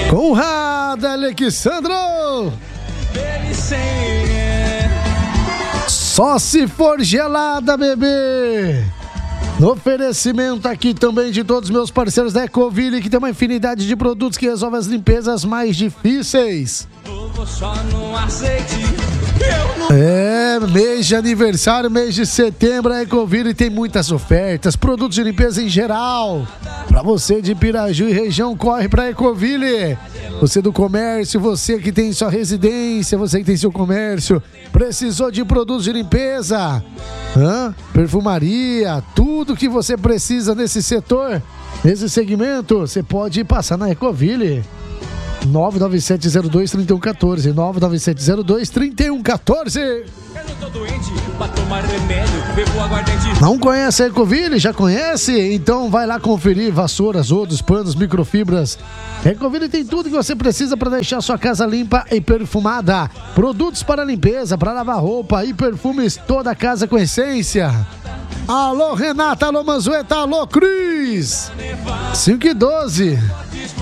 Conrado Alexandro. Só se for gelada, bebê. No oferecimento aqui também de todos os meus parceiros da Ecoville, que tem uma infinidade de produtos que resolvem as limpezas mais difíceis. Mês de aniversário, mês de setembro, a Ecoville tem muitas ofertas, produtos de limpeza em geral. Pra você de Piraju e região, corre pra Ecoville. Você do comércio, você que tem sua residência, você que tem seu comércio, precisou de produtos de limpeza, perfumaria, tudo que você precisa nesse setor, nesse segmento, você pode passar na Ecoville. 99702-3114, 99702-3114. Não conhece a Ecoville? Já conhece? Então vai lá conferir vassouras, rodos, panos, microfibras. Ecoville tem tudo que você precisa para deixar sua casa limpa e perfumada. Produtos para limpeza, para lavar roupa e perfumes, toda a casa com essência. Alô Renata, alô Manzueta, alô Cris. 5 e 12.